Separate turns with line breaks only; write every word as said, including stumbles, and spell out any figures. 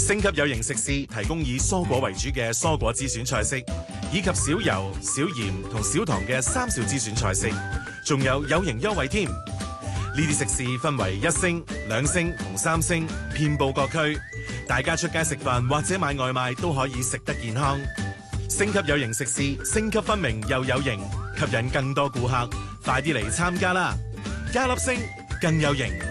星級有型食肆提供以蔬果為主嘅蔬果之選菜式，以及少油、少鹽同少糖嘅三少之選菜式，仲有有型優惠添。呢啲食肆分為一星、兩星同三星，遍佈各區。大家出街食飯或者買外賣都可以食得健康。星級有型食肆，星級分明又有型，吸引更多顧客。快啲嚟參加啦！加粒星更有型。